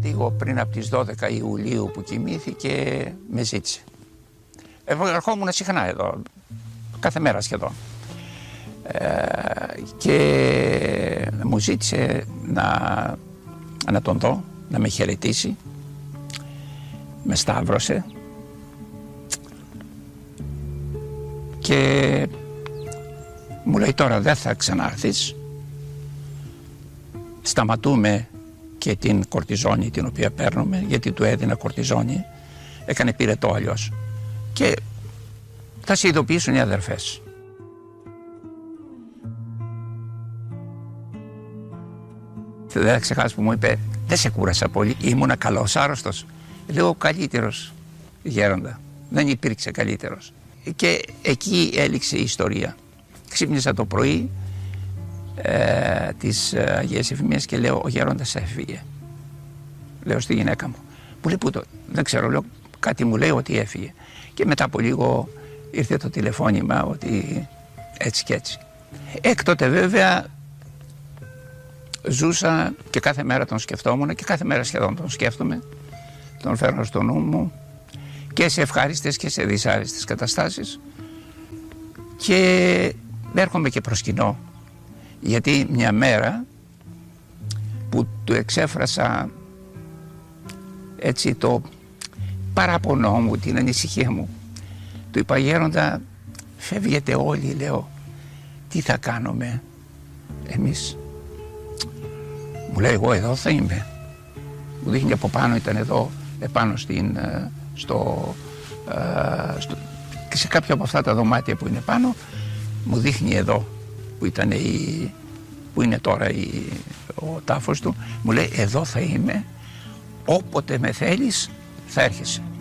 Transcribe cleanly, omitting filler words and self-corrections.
Λίγο πριν από τις 12 Ιουλίου που κοιμήθηκε, με ζήτησε. Ερχόμουν συχνά εδώ, κάθε μέρα σχεδόν. Και μου ζήτησε να τον δω, να με χαιρετήσει. Με σταύρωσε και μου λέει τώρα δεν θα ξανάρθεις, σταματούμε και την κορτιζόνη την οποία παίρνουμε, γιατί του έδινα κορτιζόνη, έκανε πυρετό αλλιώς, και θα σε ειδοποιήσουν οι αδερφές. Δεν θα ξεχάσω που μου είπε, δεν σε κούρασα πολύ, ήμουνα καλός άρρωστος. Λέω ο καλύτερος γέροντα, δεν υπήρξε καλύτερος. Και εκεί έληξε η ιστορία. Ξύπνησα το πρωί της Αγίας Εφημίας και λέω, ο γέροντας έφυγε. Λέω στη γυναίκα μου. Που λέει, δεν ξέρω, λέω, κάτι μου λέει ότι έφυγε. Και μετά από λίγο ήρθε το τηλεφώνημα ότι έτσι και έτσι. Έκτοτε βέβαια ζούσα και κάθε μέρα τον σκεφτόμουν και κάθε μέρα σχεδόν τον σκέφτομαι. Τον φέρνω στο νου μου και σε ευχάριστες και σε δυσάρεστες καταστάσεις και έρχομαι και προσκυνώ, γιατί μια μέρα που του εξέφρασα έτσι το παραπονό μου, την ανησυχία μου, του είπα, γέροντα, φεύγετε όλοι, λέω, τι θα κάνουμε εμείς? Μου λέει, εγώ εδώ θα είμαι. Μου δείχνει από πάνω, ήταν εδώ επάνω και σε κάποια από αυτά τα δωμάτια που είναι πάνω, μου δείχνει εδώ που είναι τώρα ο τάφος του, μου λέει, εδώ θα είμαι, όποτε με θέλεις θα έρχεσαι.